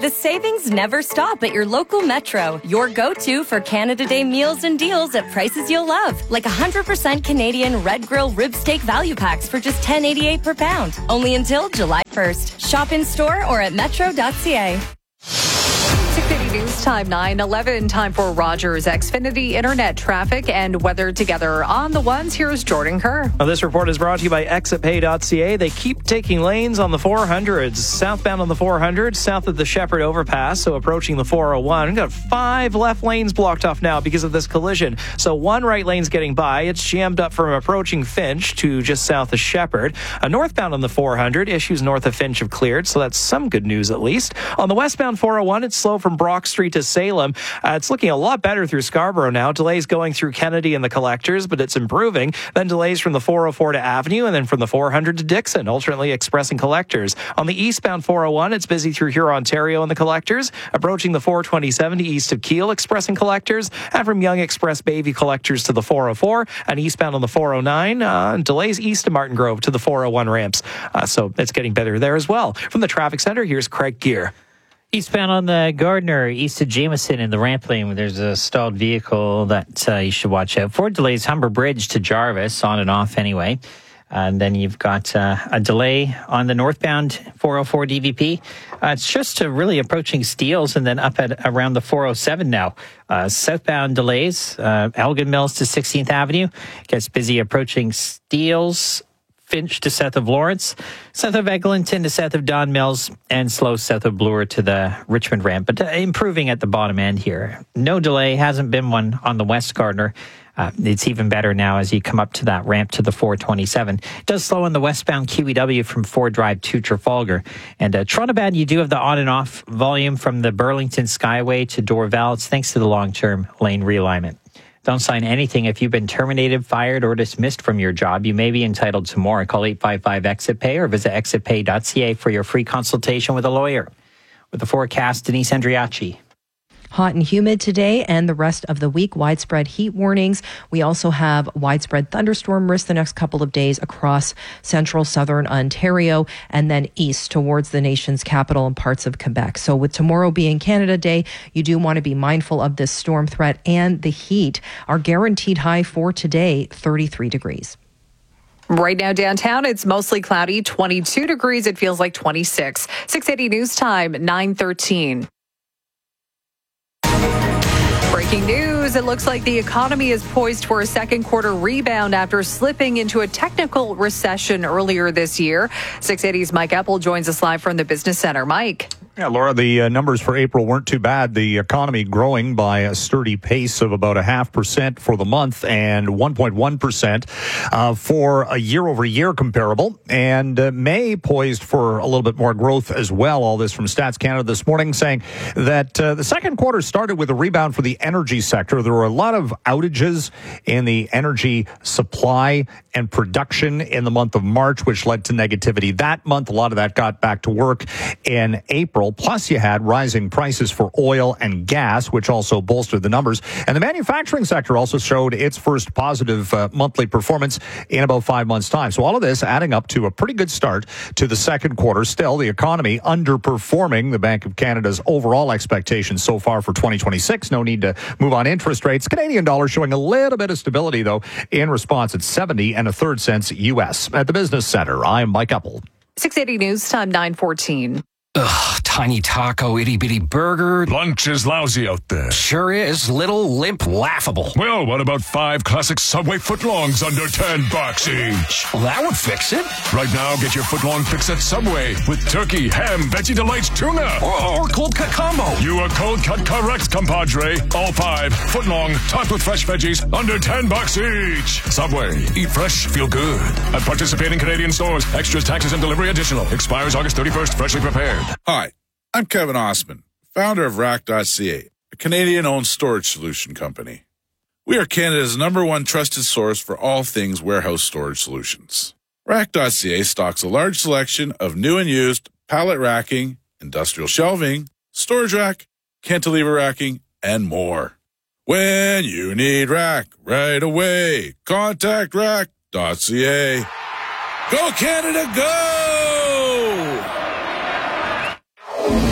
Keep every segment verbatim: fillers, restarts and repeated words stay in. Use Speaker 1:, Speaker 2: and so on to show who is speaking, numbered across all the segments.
Speaker 1: The savings never stop at your local Metro, your go-to for Canada Day meals and deals at prices you'll love, like one hundred percent Canadian Red Grill rib steak value packs for just ten eighty-eight per pound. Only until July first. Shop in store or at metro dot c a.
Speaker 2: six eighty News Time, nine eleven. Time for Rogers Xfinity Internet traffic and weather together on the ones. Here's Jordan Kerr.
Speaker 3: Well, this report is brought to you by exit pay dot c a. They keep taking lanes on the four hundreds. Southbound on the four hundred, south of the Shepherd overpass, so approaching the four oh one. We've got five left lanes blocked off now because of this collision. So one right lane's getting by. It's jammed up from approaching Finch to just south of Shepherd. A northbound on the four hundred, issues north of Finch have cleared, so that's some good news at least. On the westbound four oh one, it's slow from Brock Street to Salem. Uh, it's looking a lot better through Scarborough now. Delays going through Kennedy and the collectors, but it's improving. Then delays from the four oh four to Avenue and then from the four hundred to Dixon, alternately expressing collectors. On the eastbound four oh one, it's busy through Huron, Ontario and the collectors. Approaching the four twenty-seven to east of Kiel, expressing collectors. And from Young Express Bayview collectors to the four oh four. And eastbound on the four oh nine, uh, delays east of Martin Grove to the four oh one ramps. Uh, so it's getting better there as well. From the traffic center, here's Craig Gear.
Speaker 4: Eastbound on the Gardner, east of Jameson in the ramp lane, there's a stalled vehicle that uh, you should watch out for. Delays Humber Bridge to Jarvis, on and off anyway. And then you've got uh, a delay on the northbound four oh four D V P. Uh, it's just uh, really approaching Steeles and then up at around the four oh seven now. Uh, southbound delays, uh, Elgin Mills to sixteenth Avenue. Gets busy approaching Steeles, Finch to south of Lawrence, south of Eglinton to south of Don Mills, and slow south of Bloor to the Richmond ramp, but uh, improving at the bottom end here. No delay, hasn't been one on the West Gardner. Uh, it's even better now as you come up to that ramp to the four twenty-seven. It does slow on the westbound Q E W from Ford Drive to Trafalgar. And uh, Toronto-bound, you do have the on and off volume from the Burlington Skyway to Dorval. It's thanks to the long-term lane realignment. Don't sign anything if you've been terminated, fired, or dismissed from your job. You may be entitled to more. Call eight five five exit pay or visit exit pay dot c a for your free consultation with a lawyer. With the forecast, Denise Andriachi.
Speaker 5: Hot and humid today and the rest of the week. Widespread heat warnings. We also have widespread thunderstorm risk the next couple of days across central southern Ontario and then east towards the nation's capital and parts of Quebec. So with tomorrow being Canada Day, you do want to be mindful of this storm threat and the heat. Our guaranteed high for today, thirty-three degrees.
Speaker 2: Right now downtown, it's mostly cloudy, twenty-two degrees. It feels like twenty-six. six eighty News Time, nine thirteen. Breaking news. It looks like the economy is poised for a second quarter rebound after slipping into a technical recession earlier this year. six eighty's Mike Epple joins us live from the Business Center. Mike.
Speaker 6: Yeah, Laura, the uh, numbers for April weren't too bad. The economy growing by a sturdy pace of about a half percent for the month and one point one percent uh, for a year-over-year comparable. And uh, May poised for a little bit more growth as well. All this from Stats Canada this morning saying that uh, the second quarter started with a rebound for the energy sector. There were a lot of outages in the energy supply and production in the month of March, which led to negativity that month. A lot of that got back to work in April. Plus, you had rising prices for oil and gas, which also bolstered the numbers. And the manufacturing sector also showed its first positive uh, monthly performance in about five months' time. So all of this adding up to a pretty good start to the second quarter. Still, the economy underperforming the Bank of Canada's overall expectations so far for twenty twenty-six. No need to move on interest rates. Canadian dollar showing a little bit of stability, though, in response at seventy and a third cents U S. At the Business Center, I'm Mike Epple.
Speaker 2: six eighty News Time, nine fourteen.
Speaker 7: Ugh, tiny taco, itty bitty burger.
Speaker 8: Lunch is lousy out there.
Speaker 7: Sure is. Little, limp, laughable.
Speaker 8: Well, what about five classic Subway footlongs under ten bucks each?
Speaker 7: Well, that would fix it.
Speaker 8: Right now, get your footlong fix at Subway with turkey, ham, Veggie Delights, tuna.
Speaker 7: Or, or cold cut combo.
Speaker 8: You are cold cut correct, compadre. All five footlong, topped with fresh veggies, under ten bucks each. Subway. Eat fresh, feel good. At participating Canadian stores. Extras, taxes, and delivery additional. Expires August thirty-first. Freshly prepared.
Speaker 9: Hi, I'm Kevin Osman, founder of rack dot c a, a Canadian-owned storage solution company. We are Canada's number one trusted source for all things warehouse storage solutions. rack dot c a stocks a large selection of new and used pallet racking, industrial shelving, storage rack, cantilever racking, and more. When you need rack right away, contact rack dot c a. Go Canada, go!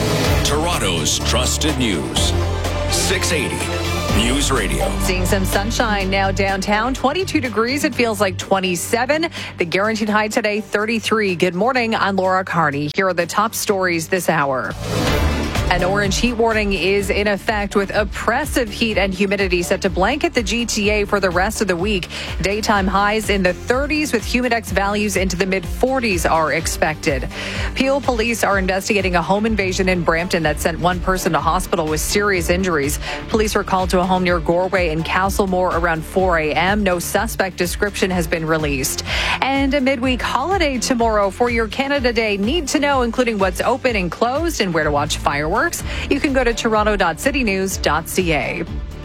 Speaker 7: Toronto's trusted news. six eighty News Radio.
Speaker 2: Seeing some sunshine now downtown. twenty-two degrees. It feels like twenty-seven. The guaranteed high today, thirty-three. Good morning. I'm Laura Carney. Here are the top stories this hour. An orange heat warning is in effect with oppressive heat and humidity set to blanket the G T A for the rest of the week. Daytime highs in the thirties with humidex values into the mid forties are expected. Peel police are investigating a home invasion in Brampton that sent one person to hospital with serious injuries. Police were called to a home near Goreway and Castlemore around four a.m. No suspect description has been released. And a midweek holiday tomorrow for your Canada Day need to know, including what's open and closed and where to watch fireworks. You can go to toronto dot city news dot c a.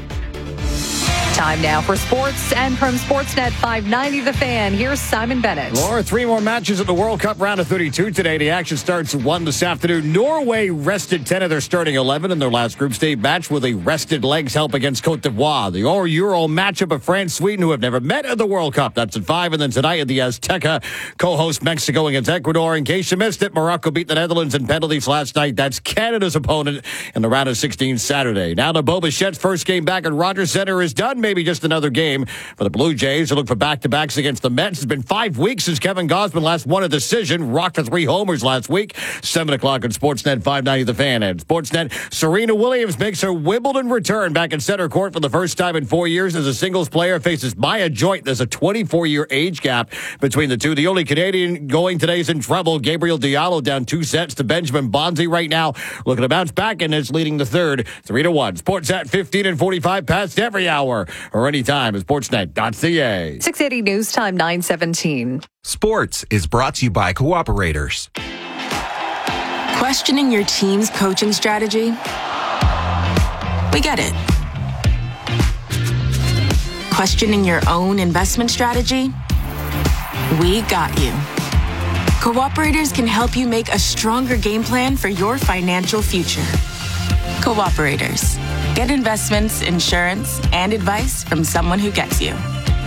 Speaker 2: Time now for sports, and from Sportsnet five ninety The Fan, here's Simon Bennett.
Speaker 10: Laura, three more matches at the World Cup round of thirty-two today. The action starts at one this afternoon. Norway rested ten of their starting eleven in their last group stage match with a rested legs help against Cote d'Ivoire. The Euro matchup of France-Sweden, who have never met at the World Cup. That's at five, and then tonight at the Azteca, co-host Mexico against Ecuador. In case you missed it, Morocco beat the Netherlands in penalties last night. That's Canada's opponent in the round of sixteen Saturday. Now to Bo Bichette's first game back at Rogers Centre is done. Maybe just another game for the Blue Jays to look for back-to-backs against the Mets. It's been five weeks since Kevin Gausman last won a decision. Rocked for three homers last week. Seven o'clock on Sportsnet five ninety The Fan. And Sportsnet, Serena Williams makes her Wimbledon return back in center court for the first time in four years as a singles player. Faces Maya Joyt. There's a twenty-four-year age gap between the two. The only Canadian going today is in trouble. Gabriel Diallo down two sets to Benjamin Bonzi right now. Looking to bounce back and is leading the third. Three to one. Sportsnet fifteen and forty-five past every hour or anytime at sportsnet dot c a.
Speaker 2: six eighty News Time, nine seventeen.
Speaker 11: Sports is brought to you by Cooperators.
Speaker 12: Questioning your team's coaching strategy? We get it. Questioning your own investment strategy? We got you. Cooperators can help you make a stronger game plan for your financial future. Cooperators. Get investments, insurance, and advice from someone who gets you.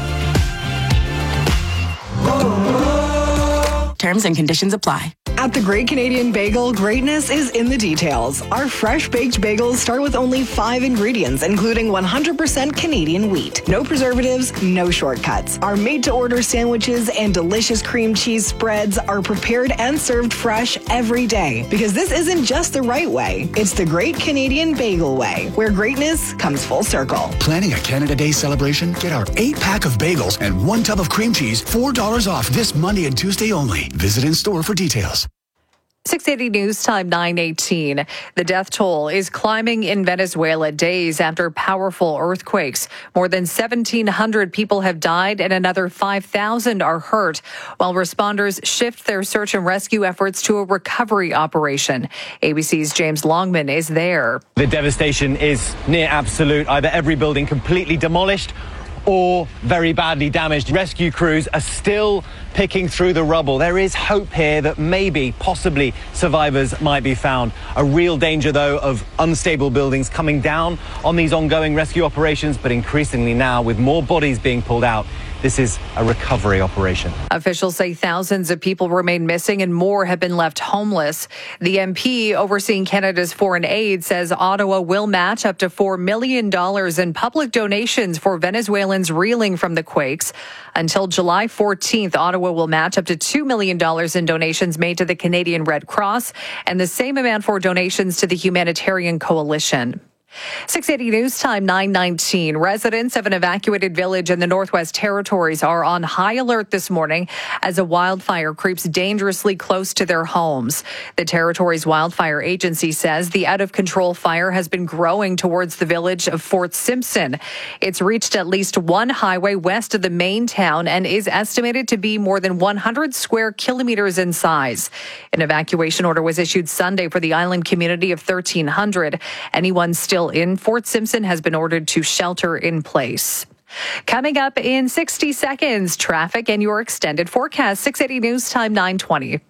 Speaker 12: Terms and conditions apply.
Speaker 13: At the Great Canadian Bagel, greatness is in the details. Our fresh baked bagels start with only five ingredients, including one hundred percent Canadian wheat. No preservatives, no shortcuts. Our made-to-order sandwiches and delicious cream cheese spreads are prepared and served fresh every day. Because this isn't just the right way, it's the Great Canadian Bagel way, where greatness comes full circle.
Speaker 14: Planning a Canada Day celebration? Get our eight-pack of bagels and one tub of cream cheese, four dollars off this Monday and Tuesday only. Visit in-store for details.
Speaker 2: six eighty News Time, nine eighteen. The death toll is climbing in Venezuela days after powerful earthquakes. More than seventeen hundred people have died and another five thousand are hurt, while responders shift their search and rescue efforts to a recovery operation. A B C's James Longman is there.
Speaker 15: The devastation is near absolute. Either every building completely demolished or very badly damaged. Rescue crews are still picking through the rubble. There is hope here that maybe, possibly, survivors might be found. A real danger, though, of unstable buildings coming down on these ongoing rescue operations, but increasingly now, with more bodies being pulled out, this is a recovery operation.
Speaker 2: Officials say thousands of people remain missing and more have been left homeless. The M P overseeing Canada's foreign aid says Ottawa will match up to four million dollars in public donations for Venezuelans reeling from the quakes. Until July fourteenth, Ottawa will match up to two million dollars in donations made to the Canadian Red Cross and the same amount for donations to the Humanitarian Coalition. six eighty News Time, nine nineteen. Residents of an evacuated village in the Northwest Territories are on high alert this morning as a wildfire creeps dangerously close to their homes. The Territories Wildfire Agency says the out-of-control fire has been growing towards the village of Fort Simpson. It's reached at least one highway west of the main town and is estimated to be more than one hundred square kilometers in size. An evacuation order was issued Sunday for the island community of thirteen hundred. Anyone still in Fort Simpson has been ordered to shelter in place. Coming up in sixty seconds, traffic and your extended forecast. six eighty News Time, nine twenty.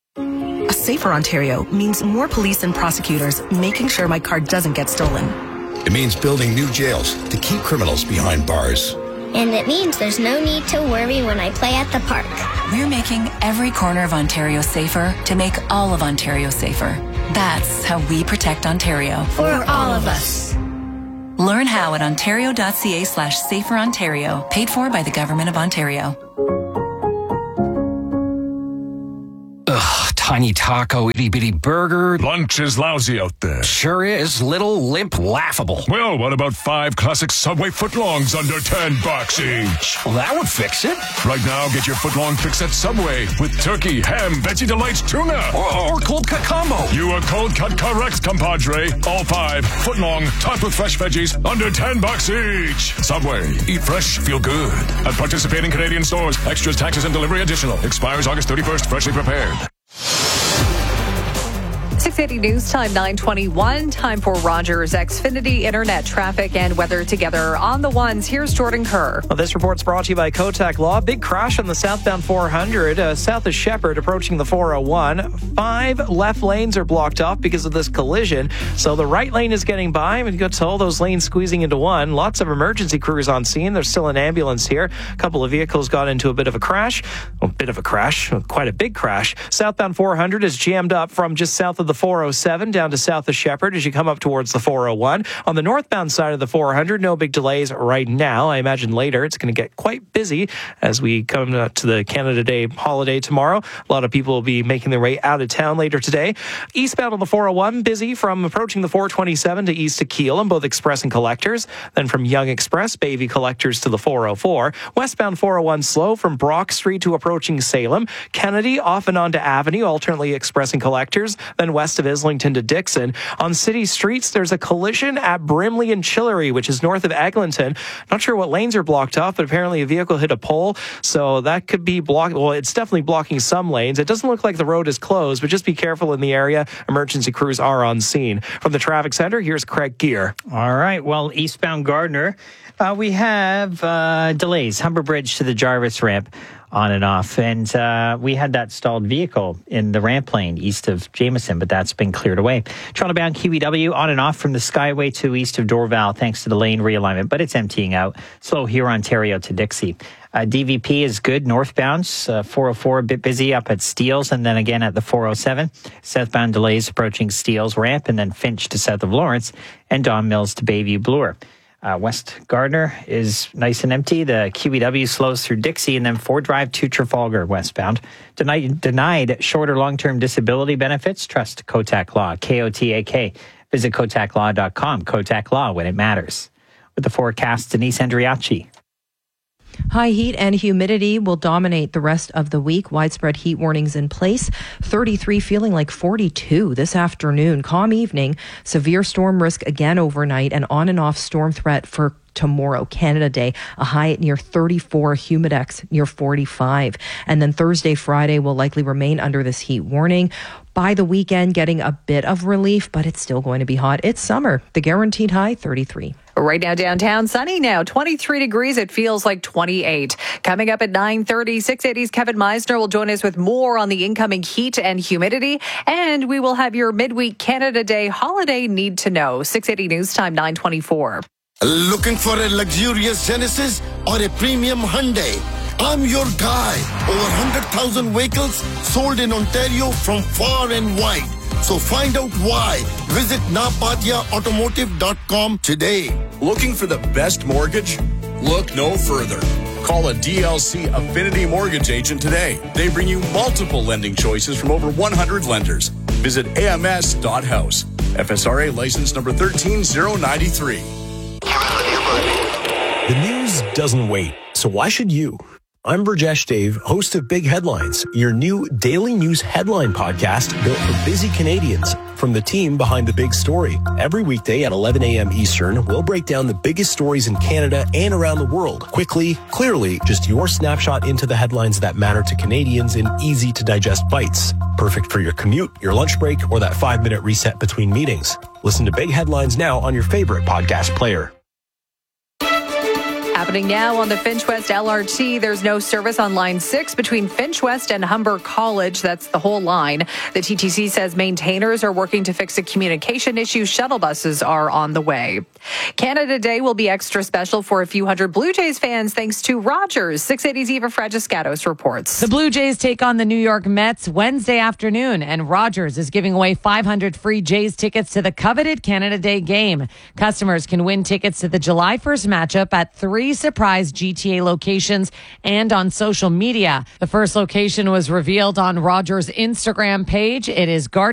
Speaker 16: A safer Ontario means more police and prosecutors making sure my car doesn't get stolen.
Speaker 17: It means building new jails to keep criminals behind bars.
Speaker 18: And it means there's no need to worry when I play at the park.
Speaker 19: We're making every corner of Ontario safer to make all of Ontario safer. That's how we protect Ontario.
Speaker 18: For all of us.
Speaker 19: Learn how at ontario.ca slash safer Ontario. Paid for by the Government of Ontario.
Speaker 20: Ugh, tiny taco, itty bitty burger.
Speaker 8: Lunch is lousy out there.
Speaker 20: Sure is. Little, limp, laughable.
Speaker 8: Well, what about five classic Subway footlongs under ten bucks each?
Speaker 20: Well, that would fix it.
Speaker 8: Right now, get your footlong fix at Subway with turkey, ham, Veggie Delights, tuna.
Speaker 20: Or, or cold cut combo.
Speaker 8: You are cold cut correct, compadre. All five footlong, topped with fresh veggies, under ten bucks each. Subway. Eat fresh, feel good. At participating Canadian stores. Extras, taxes, and delivery additional. Expires August thirty-first. Freshly prepared.
Speaker 2: six eighty News Time, nine twenty-one. Time for Rogers Xfinity Internet traffic and weather together on the ones. Here's Jordan Kerr.
Speaker 3: Well, this report's brought to you by Kotak Law. Big crash on the southbound four hundred, uh, south of Shepherd, approaching the four oh one. Five left lanes are blocked off because of this collision. So the right lane is getting by, and you got all those lanes squeezing into one. Lots of emergency crews on scene. There's still an ambulance here. A couple of vehicles got into a bit of a crash. A bit of a crash, quite a big crash. Southbound four hundred is jammed up from just south of the four oh seven down to south of Shepherd as you come up towards the four oh one. On the northbound side of the four hundred, no big delays right now. I imagine later it's going to get quite busy as we come to the Canada Day holiday tomorrow. A lot of people will be making their way out of town later today. Eastbound on the four oh one, busy from approaching the four twenty-seven to east to Kiel on both Express and Collectors. Then from Yonge Express, Bayview Collectors to the four oh four. Westbound four oh one slow from Brock Street to approaching Salem. Kennedy off and onto Avenue, alternately Express and Collectors. Then west of Islington to Dixon. On city streets, there's a collision at Brimley and Chillery, which is north of Eglinton. Not sure what lanes are blocked off, but apparently a vehicle hit a pole, so that could be blocked. Well, it's definitely blocking some lanes. It doesn't look like the road is closed, but just be careful in the area. Emergency crews are on scene. From the traffic center, here's Craig Gear.
Speaker 4: All right. Well, eastbound Gardner, uh, we have uh, delays. Humber Bridge to the Jarvis ramp. On and off. And uh, we had that stalled vehicle in the ramp lane east of Jameson, but that's been cleared away. Toronto-bound Q E W on and off from the Skyway to east of Dorval thanks to the lane realignment, but it's emptying out. Slow here, Ontario to Dixie. Uh, D V P is good northbound. Uh, four oh four a bit busy up at Steeles and then again at the four oh seven. Southbound delays approaching Steeles ramp and then Finch to south of Lawrence and Don Mills to Bayview Bloor. Uh, West Gardner is nice and empty. The Q E W slows through Dixie and then Ford Drive to Trafalgar westbound. Denied, denied short or long-term disability benefits? Trust Kotak Law, K O T A K. Visit kotak law dot com. Kotak Law, when it matters. With the forecast, Denise Andriachi.
Speaker 5: High heat and humidity will dominate the rest of the week. Widespread heat warnings in place. thirty-three feeling like forty-two this afternoon. Calm evening. Severe storm risk again overnight and on and off storm threat for tomorrow, Canada Day, a high near thirty-four, Humidex near forty-five. And then Thursday, Friday will likely remain under this heat warning. By the weekend, getting a bit of relief, but it's still going to be hot. It's summer. The guaranteed high, thirty-three.
Speaker 2: Right now downtown, sunny now, twenty-three degrees. It feels like twenty-eight. Coming up at nine thirty, six eighty's Kevin Meisner will join us with more on the incoming heat and humidity. And we will have your midweek Canada Day holiday need to know. six eighty News Time, nine twenty-four.
Speaker 21: Looking for a luxurious Genesis or a premium Hyundai? I'm your guy. Over one hundred thousand vehicles sold in Ontario from far and wide. So find out why. Visit napatia automotive dot com today.
Speaker 22: Looking for the best mortgage? Look no further. Call a D L C Affinity Mortgage agent today. They bring you multiple lending choices from over one hundred lenders. Visit A M S dot house. F S R A license number one three zero nine three.
Speaker 23: The news doesn't wait, so why should you? I'm Burjesh Dave, host of Big Headlines, your new daily news headline podcast built for busy Canadians. From the team behind the big story. Every weekday at eleven a.m. Eastern, we'll break down the biggest stories in Canada and around the world. Quickly, clearly, just your snapshot into the headlines that matter to Canadians in easy-to-digest bites. Perfect for your commute, your lunch break, or that five-minute reset between meetings. Listen to Big Headlines now on your favorite podcast player.
Speaker 2: Happening now on the Finch West L R T. There's no service on line six between Finch West and Humber College. That's the whole line. The T T C says maintainers are working to fix a communication issue. Shuttle buses are on the way. Canada Day will be extra special for a few hundred Blue Jays fans thanks to Rogers. six eighty's Eva Fragiscatos reports.
Speaker 1: The Blue Jays take on the New York Mets Wednesday afternoon, and Rogers is giving away five hundred free Jays tickets to the coveted Canada Day game. Customers can win tickets to the July first matchup at three surprise G T A locations and on social media. The first location was revealed on Rogers' Instagram page. It is Gardner